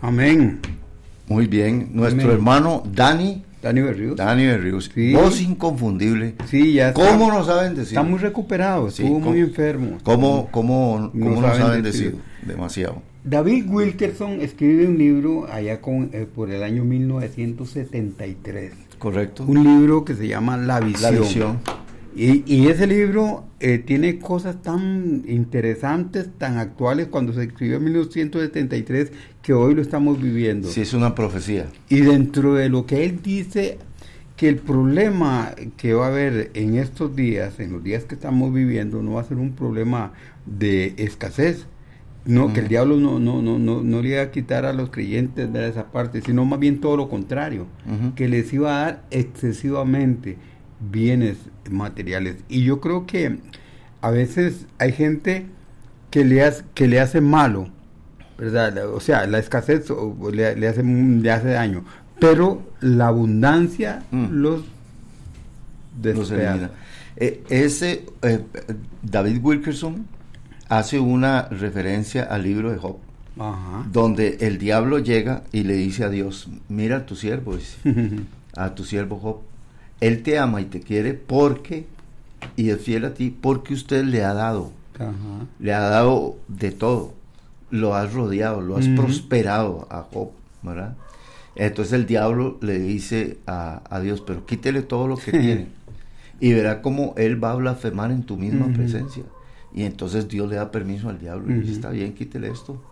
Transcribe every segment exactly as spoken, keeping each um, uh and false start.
Amén. Muy bien. Nuestro Amén. hermano Dani. Dani Berrios. Dani Berrios. Sí. Voz inconfundible. Sí, ya está. ¿Cómo nos ha bendecido? Está muy recuperado, Sí, estuvo ¿cómo- muy enfermo. ¿Cómo, cómo, cómo Nos nos ha ha bendecido. bendecido? Demasiado. David Wilkerson escribe un libro allá con, eh, por el año mil novecientos setenta y tres. Correcto. Un libro que se llama La Visión. La visión. Y, y ese libro eh, tiene cosas tan interesantes, tan actuales cuando se escribió en mil novecientos setenta y tres, que hoy lo estamos viviendo. Sí, es una profecía. Y dentro de lo que él dice, que el problema que va a haber en estos días, en los días que estamos viviendo, no va a ser un problema de escasez, no, uh-huh. que el diablo no, no, no, no, no le iba a quitar a los creyentes de esa parte, sino más bien todo lo contrario, uh-huh. que les iba a dar excesivamente bienes materiales. Y yo creo que a veces hay gente que le hace, que le hace malo, ¿verdad? O sea, la escasez le, le, hace, le hace daño, pero la abundancia mm. los despedaza. Eh, ese eh, David Wilkerson hace una referencia al libro de Job, Ajá. donde el diablo llega y le dice a Dios: mira a tu siervo, dice, a tu siervo Job, él te ama y te quiere porque, y es fiel a ti, porque usted le ha dado, Ajá. le ha dado de todo, lo has rodeado, lo has uh-huh. prosperado a Job, ¿verdad? Entonces el diablo le dice a, a Dios: pero quítele todo lo que tiene y verá cómo él va a blasfemar en tu misma uh-huh. presencia. Y entonces Dios le da permiso al diablo y uh-huh. dice: está bien, quítele esto.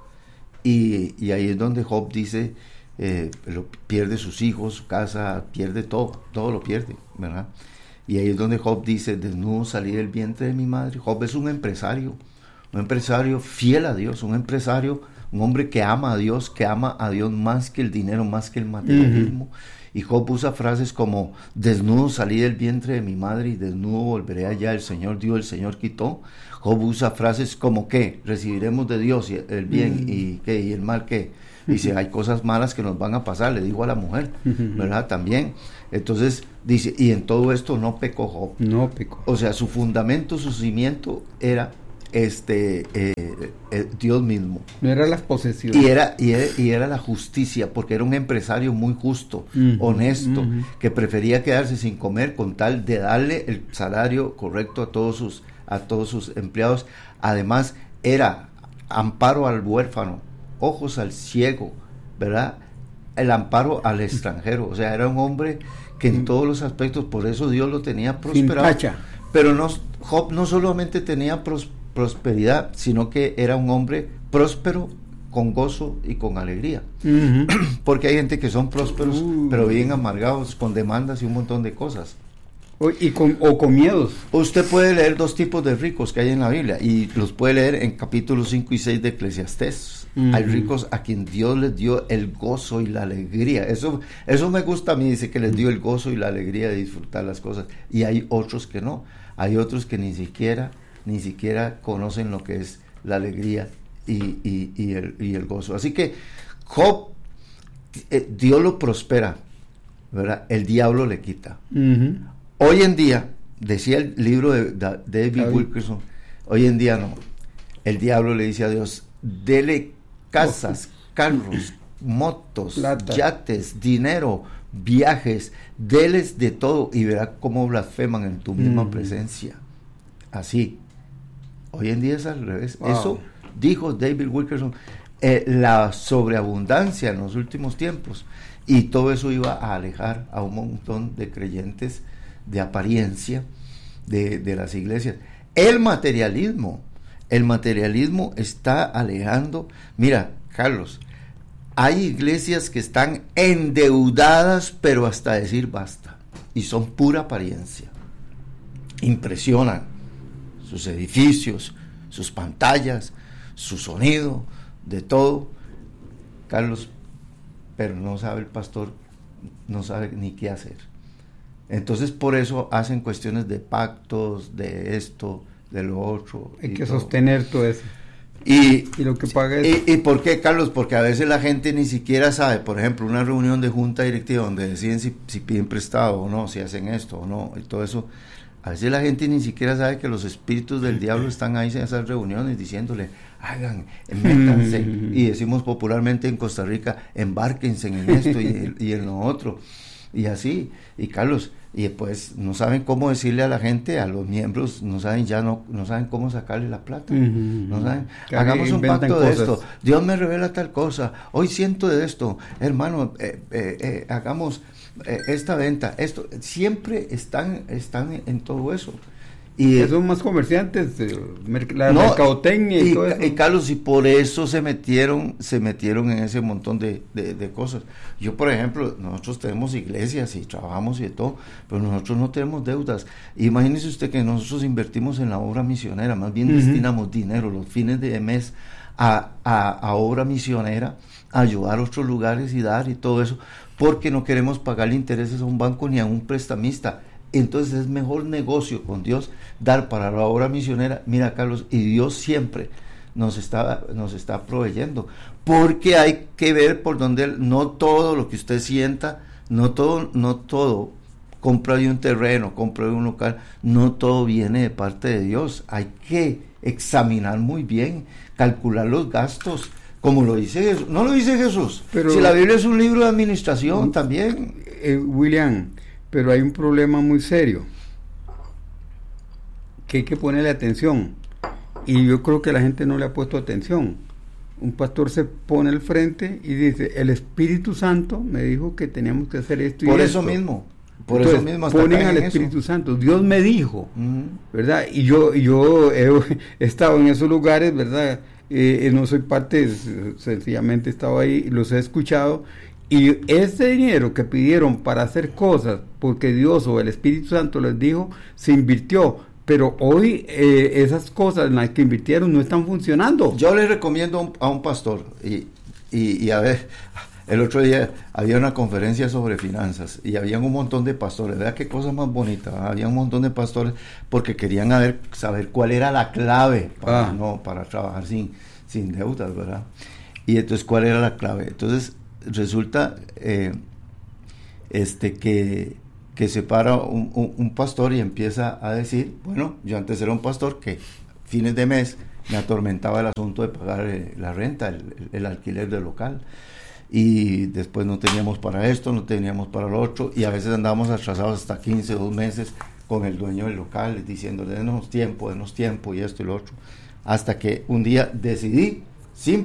Y, y ahí es donde Job dice, eh, lo, pierde sus hijos, su casa, pierde todo, todo lo pierde, ¿verdad? Y ahí es donde Job dice: desnudo salí del vientre de mi madre. Job es un empresario, un empresario fiel a Dios, un empresario, un hombre que ama a Dios, que ama a Dios más que el dinero, más que el materialismo. Uh-huh. Y Job usa frases como: desnudo salí del vientre de mi madre y desnudo volveré allá, el Señor dio, el Señor quitó. Job usa frases como: ¿qué? Recibiremos de Dios el bien uh-huh. y, ¿qué? Y el mal, ¿qué? Dice: hay cosas malas que nos van a pasar, le dijo a la mujer, uh-huh. ¿verdad? También. Entonces dice: y en todo esto no pecó Job. No pecó. O sea, su fundamento, su cimiento era este eh, eh, Dios mismo. No eran las posesiones. Y era, y era, y era la justicia, porque era un empresario muy justo, uh-huh, honesto, uh-huh. que prefería quedarse sin comer con tal de darle el salario correcto a todos sus, a todos sus empleados. Además, era amparo al huérfano, ojos al ciego, ¿verdad? El amparo al extranjero. O sea, era un hombre que en todos los aspectos, por eso Dios lo tenía prosperado. Sin tacha. Pero no, Job no solamente tenía prosperidad, prosperidad, sino que era un hombre próspero, con gozo y con alegría. Uh-huh. Porque hay gente que son prósperos, uh. pero bien amargados, con demandas y un montón de cosas. O, y con, o con miedos. Usted puede leer dos tipos de ricos que hay en la Biblia, y los puede leer en capítulos cinco y seis de Eclesiastés. Uh-huh. Hay ricos a quien Dios les dio el gozo y la alegría. Eso, eso me gusta a mí, dice que les dio el gozo y la alegría de disfrutar las cosas. Y hay otros que no. Hay otros que ni siquiera ni siquiera conocen lo que es la alegría y, y, y, el, y el gozo. Así que Job, eh, Dios lo prospera, ¿verdad? El diablo le quita. Uh-huh. Hoy en día, decía el libro de, de David Ay. Wilkerson, hoy en día no. El diablo le dice a Dios: dele casas, carros, motos, Plata. yates, dinero, viajes, deles de todo y verá cómo blasfeman en tu misma uh-huh. presencia. Así. Hoy en día es al revés. Wow. Eso dijo David Wilkerson, eh, la sobreabundancia en los últimos tiempos, y todo eso iba a alejar a un montón de creyentes de apariencia de, de las iglesias. El materialismo, el materialismo está alejando. Mira, Carlos, hay iglesias que están endeudadas, pero hasta decir basta, y son pura apariencia. Impresionan sus edificios, sus pantallas, su sonido, de todo, Carlos, pero no sabe el pastor, no sabe ni qué hacer. Entonces por eso hacen cuestiones de pactos, de esto, de lo otro. Hay que todo. sostener todo eso. Y, y lo que paga es... y, ¿Y por qué, Carlos? Porque a veces la gente ni siquiera sabe, por ejemplo, una reunión de junta directiva donde deciden si, si piden prestado o no, si hacen esto o no, y todo eso. A veces la gente ni siquiera sabe que los espíritus del diablo están ahí en esas reuniones diciéndole, hagan, métanse, y decimos popularmente en Costa Rica, embárquense en esto y, y en lo otro, y así. Y Carlos, y pues no saben cómo decirle a la gente, a los miembros, no saben ya no, no saben cómo sacarle la plata, uh-huh. no saben, hagamos un pacto de esto, Dios me revela tal cosa, hoy siento de esto, hermano, eh, eh, eh, hagamos eh, esta venta, esto, siempre están, están en, en todo eso. Y eh, son más comerciantes, eh, la no, mercadotecnia y, y todo eso. Y Carlos, y por eso se metieron, se metieron en ese montón de, de, de cosas. Yo, por ejemplo, nosotros tenemos iglesias y trabajamos y de todo, pero nosotros no tenemos deudas. Imagínese usted que nosotros invertimos en la obra misionera, más bien uh-huh. destinamos dinero los fines de mes a, a, a obra misionera, a ayudar a otros lugares y dar y todo eso, porque no queremos pagarle intereses a un banco ni a un prestamista. Entonces es mejor negocio con Dios dar para la obra misionera. Mira, Carlos, y Dios siempre nos está, nos está proveyendo, porque hay que ver por donde, no todo lo que usted sienta, no todo, no todo, compra de un terreno, compra de un local, no todo viene de parte de Dios. Hay que examinar muy bien, calcular los gastos, como lo dice Jesús. No lo dice Jesús, pero si la Biblia es un libro de administración uh, también. Eh, William, pero hay un problema muy serio que hay que ponerle atención, y yo creo que la gente no le ha puesto atención. Un pastor se pone al frente y dice, el Espíritu Santo me dijo que teníamos que hacer esto y por esto. eso mismo por Entonces, eso mismo ponen al Espíritu eso. Santo, Dios me dijo, uh-huh. ¿verdad? Y yo, yo he, he estado en esos lugares, ¿verdad? Eh, no soy parte, sencillamente he estado ahí, los he escuchado. Y ese dinero que pidieron para hacer cosas, porque Dios o el Espíritu Santo les dijo, se invirtió. Pero hoy eh, esas cosas en las que invirtieron no están funcionando. Yo les recomiendo a un, a un pastor, y, y, y a ver, el otro día había una conferencia sobre finanzas, y había un montón de pastores, ¿verdad? Qué cosa más bonita, ¿verdad? Había un montón de pastores, porque querían haber, saber cuál era la clave para, ah. no, para trabajar sin, sin deudas, ¿verdad? Y entonces, ¿cuál era la clave? Entonces, resulta eh, este que, que se para un, un, un pastor y empieza a decir, bueno, yo antes era un pastor que fines de mes me atormentaba el asunto de pagar eh, la renta, el, el alquiler del local, y después no teníamos para esto, no teníamos para lo otro, y a veces andábamos atrasados hasta quince, dos meses con el dueño del local diciéndole, denos tiempo, denos tiempo y esto y lo otro, hasta que un día decidí, sin